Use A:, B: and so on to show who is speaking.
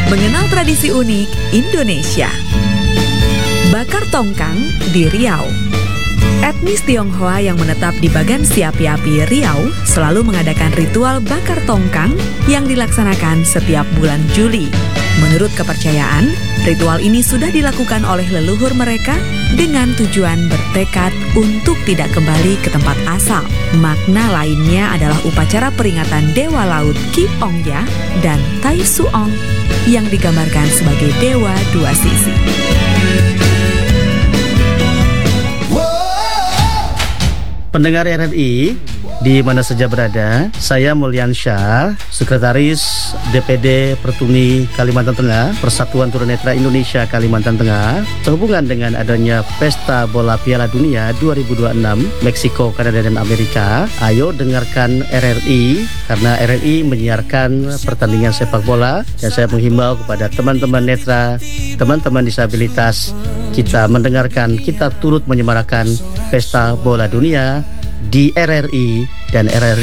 A: Mengenal tradisi unik Indonesia. Bakar tongkang di Riau. Etnis Tionghoa yang menetap di Bagan Siapi-api, Riau selalu mengadakan ritual bakar tongkang yang dilaksanakan setiap bulan Juli. Menurut kepercayaan, ritual ini sudah dilakukan oleh leluhur mereka dengan tujuan bertekad untuk tidak kembali ke tempat asal. Makna lainnya adalah upacara peringatan Dewa Laut Ki Ong Ya dan Tai Suong yang digambarkan sebagai dewa dua sisi.
B: Pendengar RRI, di mana saja berada, saya Mulyan Syah, Sekretaris DPD Pertuni Kalimantan Tengah, Persatuan Tunanetra Indonesia Kalimantan Tengah, sehubungan dengan adanya Pesta Bola Piala Dunia 2026, Meksiko, Kanada, dan Amerika. Ayo dengarkan RRI, karena RRI menyiarkan pertandingan sepak bola, dan saya menghimbau kepada teman-teman netra, teman-teman disabilitas, kita mendengarkan, kita turut menyemarakan Pesta Bola Dunia di RRI dan RRI